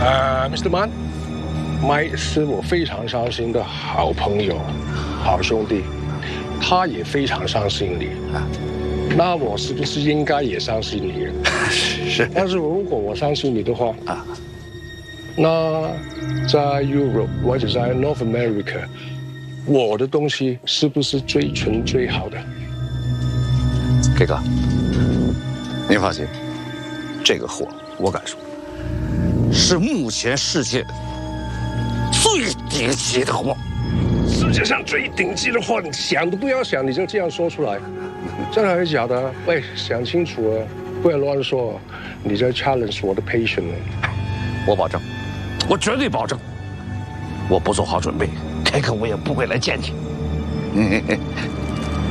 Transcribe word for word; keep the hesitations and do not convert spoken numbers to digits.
呃 ，Mister Man，Mike 是我非常相信的好朋友、好兄弟，他也非常相信你。啊，那我是不是应该也相信你？ 是。 但是如果我相信你的话，啊，那在 Europe 或者在 North America， 我的东西是不是最纯最好的 ？K 哥，您放心，这个货我敢说，是目前世界最顶级的货。 世界上最顶级的货，你想都不要想，你就这样说出来，真的还是假的？喂，想清楚啊，不要乱说，你在 challenge 我的 patience。 我保证，我绝对保证，我不做好准备，K 哥我也不会来见你。